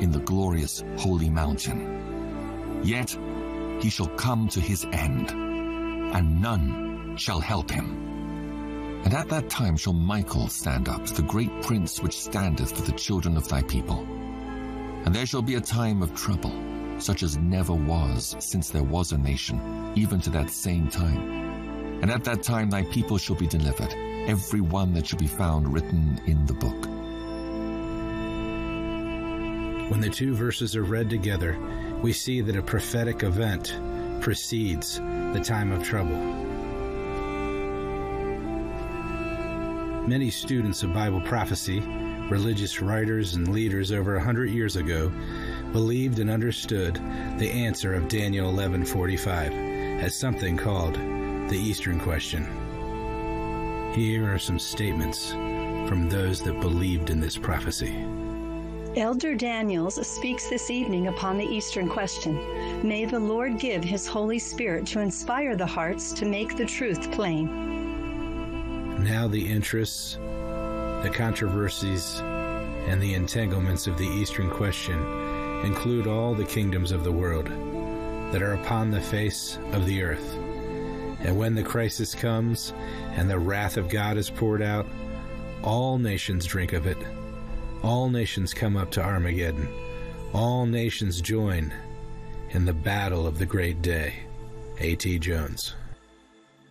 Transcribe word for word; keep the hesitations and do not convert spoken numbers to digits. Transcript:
in the glorious holy mountain. Yet he shall come to his end, and none shall help him. And at that time shall Michael stand up, the great prince which standeth for the children of thy people. And there shall be a time of trouble, such as never was since there was a nation, even to that same time. And at that time thy people shall be delivered, every one that shall be found written in the book. When the two verses are read together, we see that a prophetic event precedes the time of trouble. Many students of Bible prophecy, religious writers and leaders over a hundred years ago, believed and understood the answer of Daniel eleven forty-five as something called the Eastern Question. Here are some statements from those that believed in this prophecy. Elder Daniels speaks this evening upon the Eastern Question. May the Lord give his Holy Spirit to inspire the hearts to make the truth plain. Now the interests, the controversies, and the entanglements of the Eastern Question include all the kingdoms of the world that are upon the face of the earth. And when the crisis comes and the wrath of God is poured out, all nations drink of it. All nations come up to Armageddon. All nations join in the battle of the great day. A T Jones.